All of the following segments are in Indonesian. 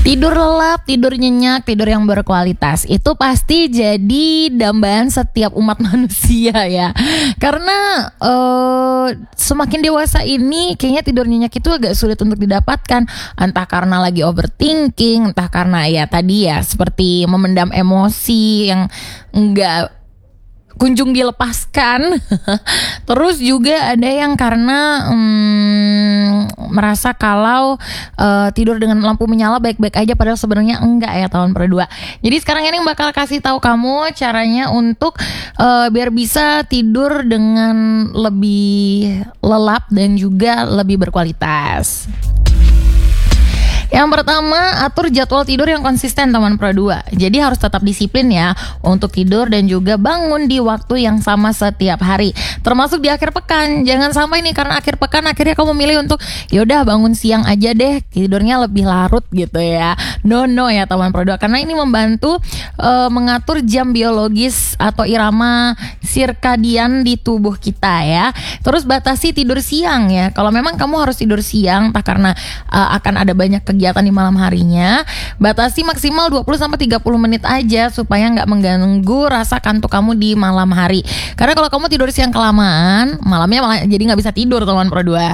Tidur lelap, tidur nyenyak, tidur yang berkualitas itu pasti jadi dambaan setiap umat manusia ya. Karena semakin dewasa ini kayaknya tidur nyenyak itu agak sulit untuk didapatkan. Entah karena lagi overthinking, entah karena ya tadi ya seperti memendam emosi yang enggak kunjung dilepaskan. Terus juga ada yang karena merasa kalau tidur dengan lampu menyala baik-baik aja, padahal sebenarnya enggak ya tahun berdua. Jadi sekarang ini bakal kasih tahu kamu caranya untuk biar bisa tidur dengan lebih lelap dan juga lebih berkualitas. Yang pertama, atur jadwal tidur yang konsisten teman Pro 2. Jadi harus tetap disiplin ya untuk tidur dan juga bangun di waktu yang sama setiap hari. Termasuk di akhir pekan. Jangan sampai nih karena akhir pekan akhirnya kamu milih untuk yaudah bangun siang aja deh, tidurnya lebih larut gitu ya. No ya teman Pro 2. Karena ini membantu mengatur jam biologis atau irama sirkadian di tubuh kita ya. Terus batasi tidur siang ya. Kalau memang kamu harus tidur siang entah karena akan ada banyak kegiatan di malam harinya, batasi maksimal 20-30 menit aja supaya nggak mengganggu rasa kantuk kamu di malam hari. Karena kalau kamu tidur siang kelamaan, malamnya malah jadi nggak bisa tidur teman Pro 2.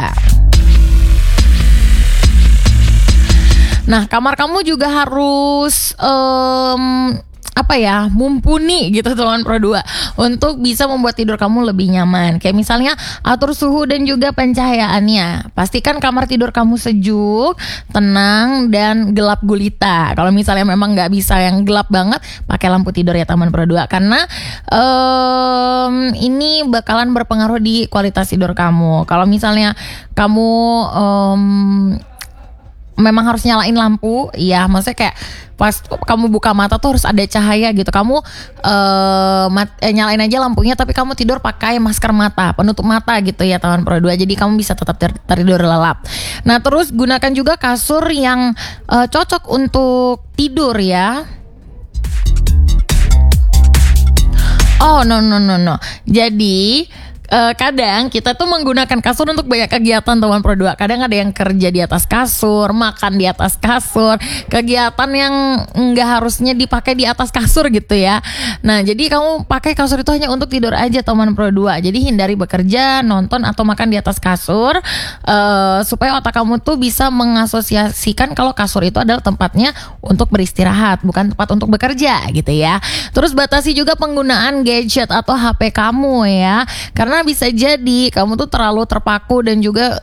Nah, kamar kamu juga harus mumpuni gitu teman Pro 2 untuk bisa membuat tidur kamu lebih nyaman. Kayak misalnya atur suhu dan juga pencahayaannya. Pastikan kamar tidur kamu sejuk, tenang dan gelap gulita. Kalau misalnya memang nggak bisa yang gelap banget, pakai lampu tidur ya teman Pro 2 karena ini bakalan berpengaruh di kualitas tidur kamu. Kalau misalnya kamu memang harus nyalain lampu, ya maksudnya kayak pas kamu buka mata tuh harus ada cahaya gitu. Kamu nyalain aja lampunya tapi kamu tidur pakai masker mata, penutup mata gitu ya teman Pro 2. Jadi kamu bisa tetap tertidur lelap. Nah, terus gunakan juga kasur yang cocok untuk tidur ya. Oh no. Jadi kadang kita tuh menggunakan kasur untuk banyak kegiatan teman Pro 2. Kadang ada yang kerja di atas kasur, makan di atas kasur, kegiatan yang nggak harusnya dipakai di atas kasur gitu ya. Nah, jadi kamu pakai kasur itu hanya untuk tidur aja teman Pro 2. Jadi hindari bekerja, nonton atau makan di atas kasur supaya otak kamu tuh bisa mengasosiasikan kalau kasur itu adalah tempatnya untuk beristirahat, bukan tempat untuk bekerja gitu ya. Terus batasi juga penggunaan gadget atau HP kamu ya. Karena bisa jadi kamu tuh terlalu terpaku dan juga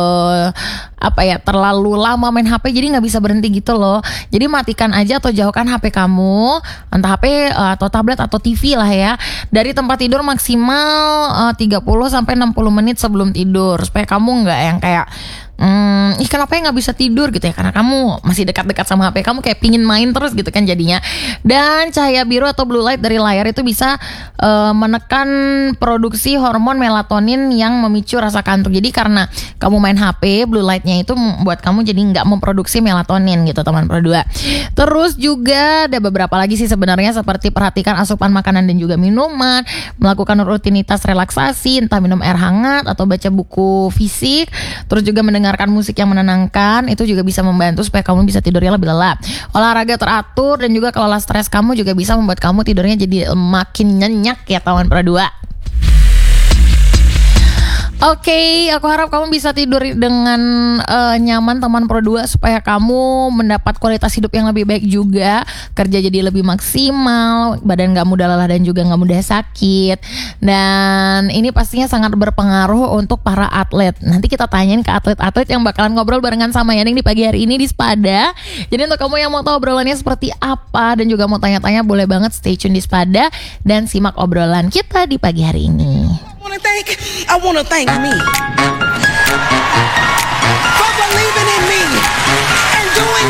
terlalu lama main HP jadi nggak bisa berhenti gitu loh. Jadi matikan aja atau jauhkan HP kamu, entah HP atau tablet atau TV lah ya, dari tempat tidur maksimal 30-60 menit sebelum tidur supaya kamu nggak yang kayak kenapa ya nggak bisa tidur gitu ya, karena kamu masih dekat-dekat sama HP kamu kayak pingin main terus gitu kan jadinya. Dan cahaya biru atau blue light dari layar itu bisa menekan produksi hormon melatonin yang memicu rasa kantuk. Jadi karena kamu main HP, blue lightnya itu membuat kamu jadi nggak memproduksi melatonin gitu teman Pro 2. Terus juga ada beberapa lagi sih sebenarnya, seperti perhatikan asupan makanan dan juga minuman, melakukan rutinitas relaksasi, entah minum air hangat atau baca buku fisik, terus juga mendengarkan musik yang menenangkan, itu juga bisa membantu supaya kamu bisa tidurnya lebih lelap. Olahraga teratur dan juga kelola stres kamu juga bisa membuat kamu tidurnya jadi makin nyenyak ya teman Pro 2. Oke, aku harap kamu bisa tidur dengan nyaman teman Pro 2 supaya kamu mendapat kualitas hidup yang lebih baik juga, kerja jadi lebih maksimal, badan gak mudah lelah dan juga gak mudah sakit. Dan ini pastinya sangat berpengaruh untuk para atlet. Nanti kita tanyain ke atlet-atlet yang bakalan ngobrol barengan sama Yaning di pagi hari ini di Spada. Jadi untuk kamu yang mau tahu obrolannya seperti apa dan juga mau tanya-tanya, boleh banget stay tune di Spada dan simak obrolan kita di pagi hari ini. I wanna thank me.